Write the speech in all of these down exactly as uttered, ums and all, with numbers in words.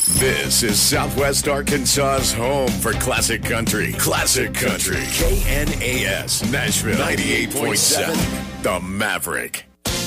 This is Southwest Arkansas's home for classic country. Classic country. K N A S, Nashville, ninety-eight point seven, The Maverick.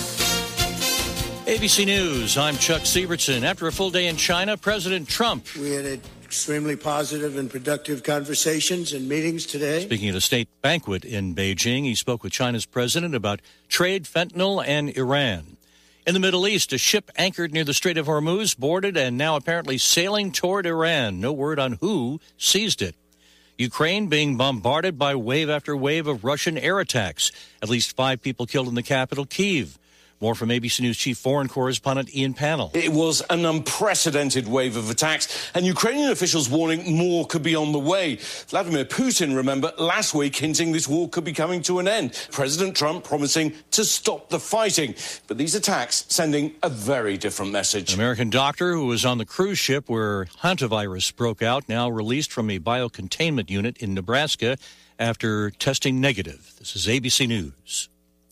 A B C News, I'm Chuck Sievertson. After a full day in China, President Trump. We had extremely positive and productive conversations and meetings today. Speaking at a state banquet in Beijing, he spoke with China's president about trade, fentanyl, and Iran. In the Middle East, a ship anchored near the Strait of Hormuz boarded and now apparently sailing toward Iran. No word on who seized it. Ukraine being bombarded by wave after wave of Russian air attacks. At least five people killed in the capital, Kyiv. More from A B C News chief foreign correspondent Ian Pannell. It was an unprecedented wave of attacks, and Ukrainian officials warning more could be on the way. Vladimir Putin, remember, last week hinting this war could be coming to an end. President Trump promising to stop the fighting. But these attacks sending a very different message. An American doctor who was on the cruise ship where hantavirus broke out, now released from a biocontainment unit in Nebraska after testing negative. This is A B C News.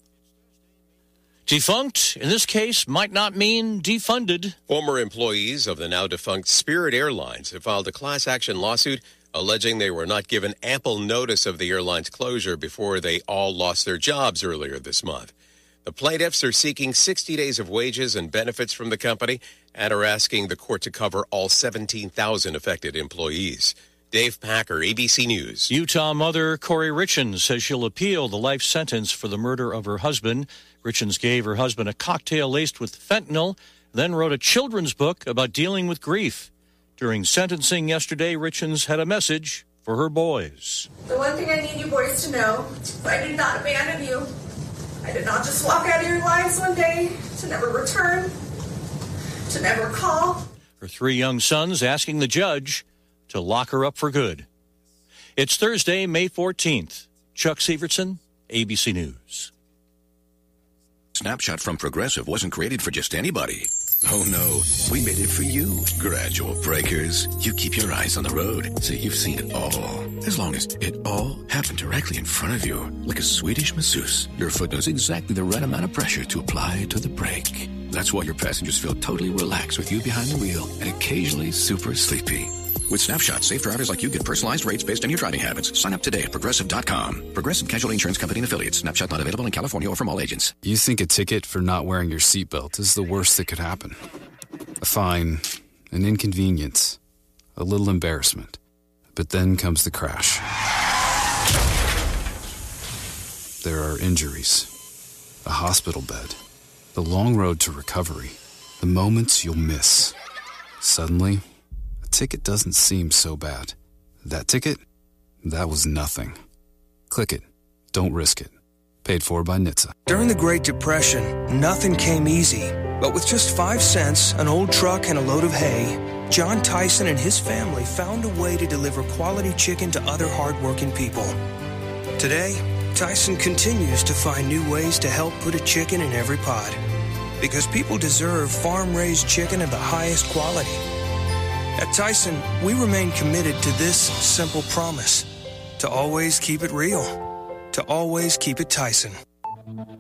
Defunct, in this case, might not mean defunded. Former employees of the now-defunct Spirit Airlines have filed a class action lawsuit alleging they were not given ample notice of the airline's closure before they all lost their jobs earlier this month. The plaintiffs are seeking sixty days of wages and benefits from the company and are asking the court to cover all seventeen thousand affected employees. Dave Packer, A B C News. Utah mother Corey Richens says she'll appeal the life sentence for the murder of her husband. Richens gave her husband a cocktail laced with fentanyl, then wrote a children's book about dealing with grief. During sentencing yesterday, Richens had a message for her boys. The one thing I need you boys to know, I did not abandon you. I did not just walk out of your lives one day to never return, to never call. Her three young sons asking the judge to lock her up for good. It's Thursday, May fourteenth. Chuck Sievertson, A B C News. Snapshot from Progressive wasn't created for just anybody. Oh no, we made it for you. Gradual breakers. You keep your eyes on the road, so you've seen it all. As long as it all happened directly in front of you, like a Swedish masseuse, your foot knows exactly the right amount of pressure to apply to the brake. That's why your passengers feel totally relaxed with you behind the wheel and occasionally super sleepy. With Snapshot, safe drivers like you get personalized rates based on your driving habits. Sign up today at Progressive dot com. Progressive Casualty Insurance Company and Affiliates. Snapshot not available in California or from all agents. You think a ticket for not wearing your seatbelt is the worst that could happen. A fine, an inconvenience, a little embarrassment. But then comes the crash. There are injuries, a hospital bed, the long road to recovery, the moments you'll miss. Suddenly, ticket doesn't seem so bad. That ticket? That was nothing. Click it. Don't risk it. Paid for by N H T S A. During the Great Depression, nothing came easy. But with just five cents, an old truck, and a load of hay, John Tyson and his family found a way to deliver quality chicken to other hardworking people. Today, Tyson continues to find new ways to help put a chicken in every pot. Because people deserve farm-raised chicken of the highest quality. At Tyson, we remain committed to this simple promise, to always keep it real, to always keep it Tyson.